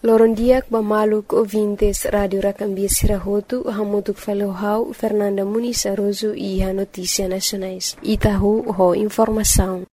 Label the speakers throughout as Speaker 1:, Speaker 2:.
Speaker 1: Lorondiak bamaluk ouvintes Radio Rakambia Sirahotu, hamotuk falohau Fernanda Muniz Aroso e a Notícia Nacionais. Itahu ho informação.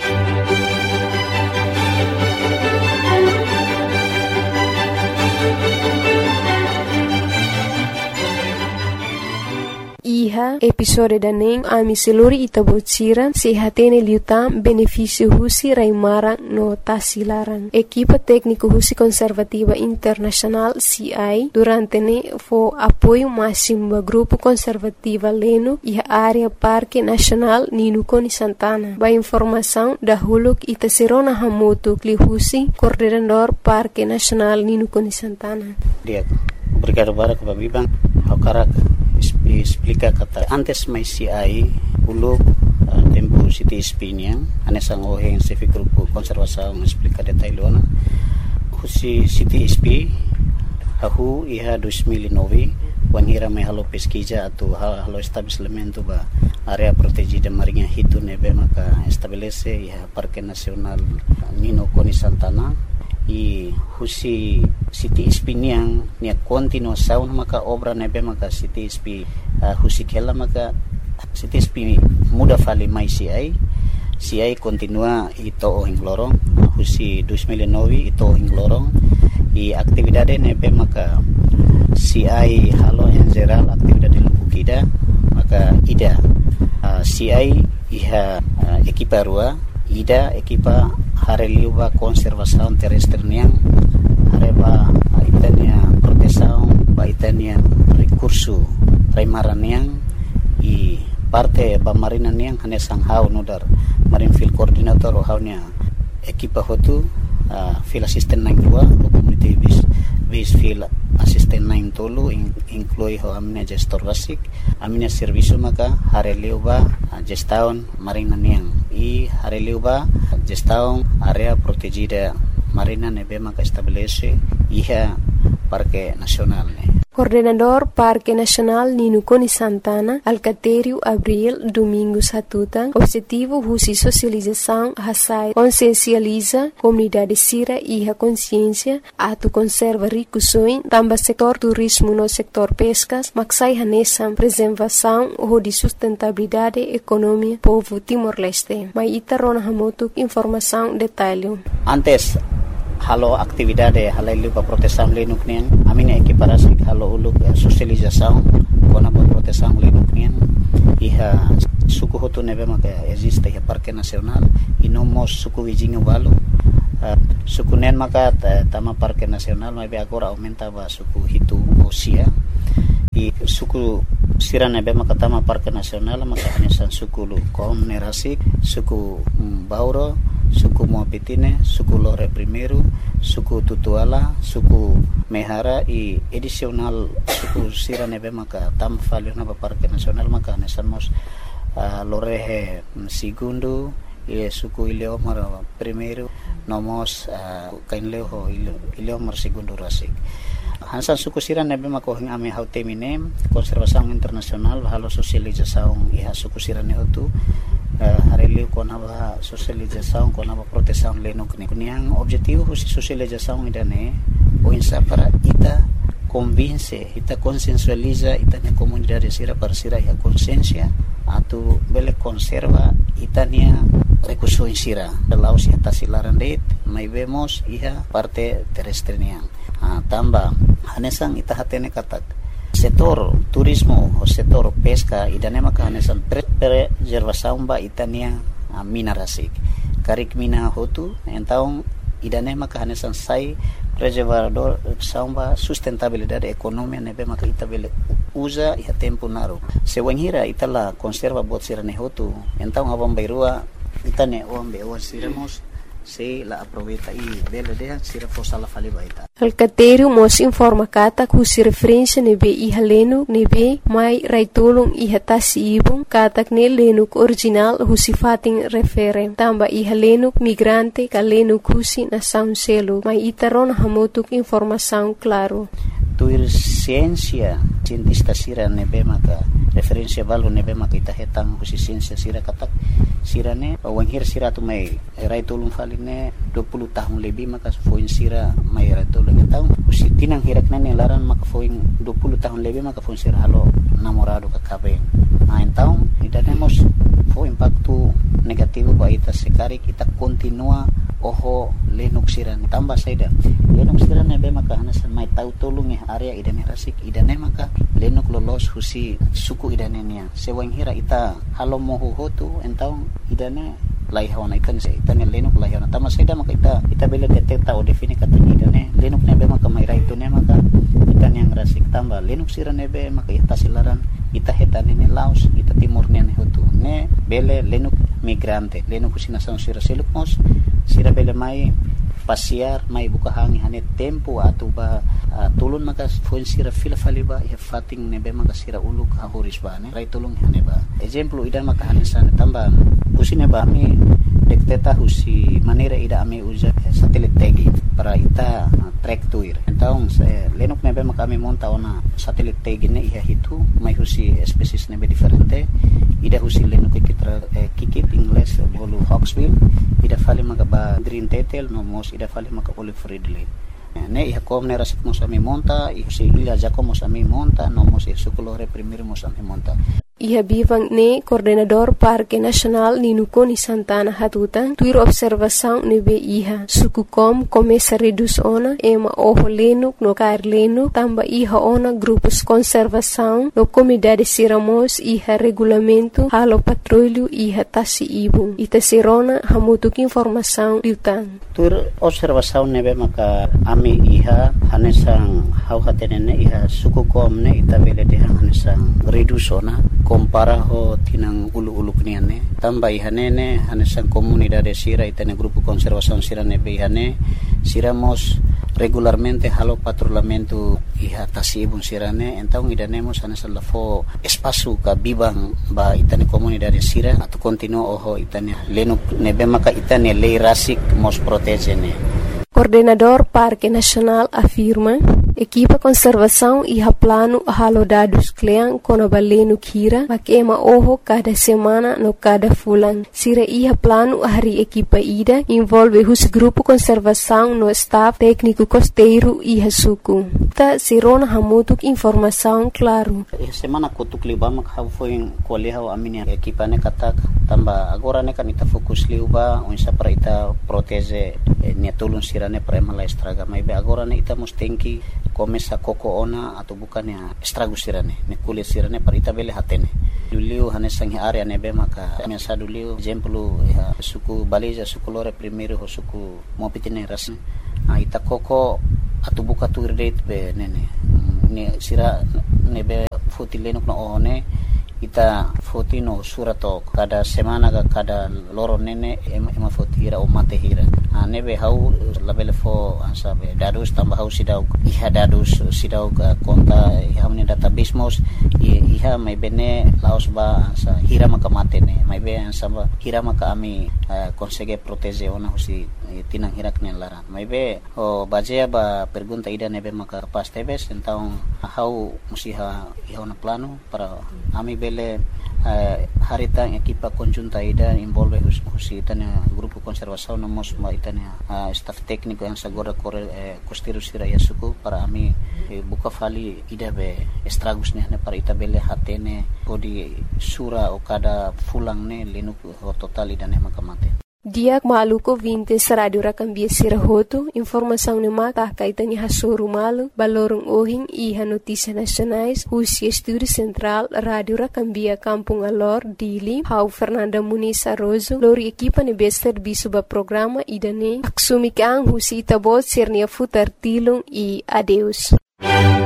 Speaker 1: Iha episode daning ami seluri itabocira sehatene liutam benefício husi raimara no tasilaran. Equipa técnico husi conservativa internacional CI durante ne fo apoio máximo do grupo conservativa leno e a área Parque Nacional Ninukoni Santana. Ba informação da huluk itaserona hamotu li husi coordenador Parque Nacional Ninukoni Santana.
Speaker 2: Obrigado para que babibang hakarak explica kata antes mai CI uluk tempo City Spiniang anesang oheng civic grupo konservasaun explica detailona husi City SP hahu iha 2009 wanhira mai halo pesquisa atau halo estabelecimento ba area protegida marinha hitu nebe maka estabelece iha Parque Nacional Ninukoni Santana i husi City SP niang nia continuação maka obra nebe maka City SP husi kela maka City SP muda fali mai CI continua ito ohing lorong husi 2009 ito ohing lorong i aktividade nebe maka CI halo en geral aktividade lubukida maka ida CI iha ekipa rua ida ekipa hareliuba konservasaun terrestre niang hareba itania protesaun ba itania recurso raimaran niang i parte ba marina niang hanesang hau nodar marine field coordinator o haunya ekipa hotu field assistant nang dua community base field assistant nang tolu inclui ho amina gestor basic amina servicio maka hareliuba gestaun marina niang i hareliuba gestaun area protegida marina nebe maka estabelece iha Parque Nacional
Speaker 1: Coordenador Parque Nacional Ninukoni Santana, Alcatério Abril Domingos Hatutang, objetivo husi socialização hasai consciencializa comunidade sira e a consciência atu conserva ricusoin tamba setor turismo no setor pescas maksai hanesam preservação ou de sustentabilidade economia povo Timor-Leste. Mai itarona hamotuk informação detalhe.
Speaker 2: Antes halo aktividade halailu pa proteção lenuk nian amina equiparasi halo uluk socialização kona pa proteção lenuk nian iha suku hotu nebe maka existe iha Parque Nacional inomos suku wijinga walu suku nen maka tama Parque Nacional mai agora aumenta ba suku hitu osia i suku sira nebe maka tama Parque Nacional maka hanesan suku lu konerasi suku Bauro suku Moapitine, suku Lore Primeiro, suku Tutuala, suku Mehara i edisional suku sira nebe maka tam falio na Parque Nacional maka nesamos Lorehe Segundo e suku Ileomar Primeiro nomos kainleho Ileomar Segundo Rasik. Hansan suku sira nebe maka hing ame hautemine konservasaun internasional halo sosializasaun iha suku sira nehotu hareliu kona ba socialização kona ba proteção lenok ne kuniang objetivo husi socialização idane o insa para ita convince ita consensualiza ita ne comunidade sira para sira ya consciência atu bele conserva itania recurso sira laos ya tasilaran det mai vemos iha parte terrestre niang tamba hanesang ita hatene katak setor turismo o setor pesca idane maka hanesan preservação ba itania mina rasik karik mina hotu então idane maka hanesan sai preservador samba sustentabilidade economia nebe maka itabele usa e tempo naro se wanhira itala conserva bot sirane hotu então abam bairua itane ombe o siramos se la aproveita e bela de sira posala fali baita
Speaker 1: Alcatério mos informa kata kusi referência nebe iha lenu nebe mai raitulung iha tasi ibung katak ne lenuk original husi fating refere tamba iha lenuk migrante ka lenuk husi na sound selo mai itaron hamotuk informação claro
Speaker 2: tuir ciência cientista sira nebe maka referência balu nebe maka ita hetang husi ciência sira katak sirane wanhir sira tu mai raitulung faline 20 tahun lebih maka foin sira mayra tolong tahu usi tinang hirak nani laran maka foin 20 tahun lebih maka foin sira halo namorado ka kabeng então idanemos foin impacto negativo ba ita sekari kita continua oho lenuk siran tambah saida lenuk siran nebe maka hanasan mai tahu tolong area idane rasik idane maka lenuk lolos husi suku idane nia sewang hira ita halo moho hotu então idane laihona itan lenuk laihona tama saida maka ita bela detecta o define katanya idane lenuk nebe maka mai ra itu ne maka itan yang rasik tambah lenuk siran nebe maka ita silaran ita hetane ne laos ita timur ne hotu ne bele lenuk migrante lenuk kusina sang sira selukmos sira bele mai pasiar mai buka hangi hane tempo atau ba tulun maka foin sira fila faliba ya fating nebe maka sira uluk hahoris ba ne rai tulung hane ba example idan maka hane sana tambah usine ba mi dekteta husi manera ida ame usa satellite tagi para ita track tuir então lenuk nebe maka mi monta ona satellite tagi ne ia hitu mai husi species nebe diferente ida husi lenuk kikit English bolu hawksbill ida fali maka ba green tetel no mos ida fali maka olive ridley ne ia kom ne rasik mos ami monta isi ila jakom mos ami monta no mos sukulore primir mos ami monta
Speaker 1: Iha bivang ne coordenador Parque Nacional Ninukoni Santana Hatuta tuir observação nebe iha sukukom começa reduz ona ema oho lenuk no kair lenuk tamba iha ona grupos conservação no comunidade siramos iha regulamento halo patrulho iha tasi ibu ita sirona hamutuk informação liutan
Speaker 2: tuir observação nebe maka ami iha hanesang hau hatenene iha sukukom ne ita bele de hanesang reduz ona compara ho tinang ulu-ulu kniane tamba ihanene hanesan comunidade sira itane grupo conservação sira nebe ihane siramos regularmente halo patrulhamento iha tasibun sirane então idanemos hanesan lafo espaço ka bibang ba itane comunidade sira atau continuo oho itane lenuk nebe maka itane lei rasik mos protegene.
Speaker 1: Coordenador Parque Nacional afirma equipa conservação iha plano halo dados klean kono balenu kira makema oho cada semana no cada fulan sira iha plano hari equipa ida envolve hus grupo conservação no staff técnico costeiro iha suku ta sirona hamutuk informação claro
Speaker 2: semana kutuk liba mak ha foi koleha amini equipa ne katak tamba agora ne kan ita fokus liuba unsa para ita protege ne tulun sira ne para mala estraga mai be agora ne ita mustenki começa koko ona atau bukan ya estrago sirane ne kulit sirane parita bele hatene duliu hanesang area nebe maka mesa duliu exemplo ya suku baliza suku lore primeiro ho suku mopitine ras ita koko atau buka tu date be nene ne sira nebe futilenuk no one ita fotino surato kada semana kada loro nene ema fotira o mate hira nebe hau labele fo sabe dadus tambah hau sidau iha dadus sidau konta iha meni database mos iha mai bene laos ba sa hira maka mate ne mai be sama hira maka ami consegue protege ona husi tinang hirak ne lara mai be o bajea ba pergunta ida nebe maka pas tebes então hau musiha iha na plano para ami bele harita equipa conjunta ida envolve husi tanya grupo conservação no mos ma itania staff técnico yang sagora costeiro sira ya suku para ami buka fali ida be estragos ne para ita bele hatene podi sura o kada fulang ne lenuk total ida ne makamate
Speaker 1: Diak maluko vintes radio rakambia sirahoto informação ne maka kaitanya hasuru malu balorong ohing iha notícia nacionais husi estúdio central radio rakambia Kampung Alor Dili hau Fernanda Muniz Arrozo lori equipa ne bester bisuba programa idane aksumikang husi itabot sirnia futar tilung i adeus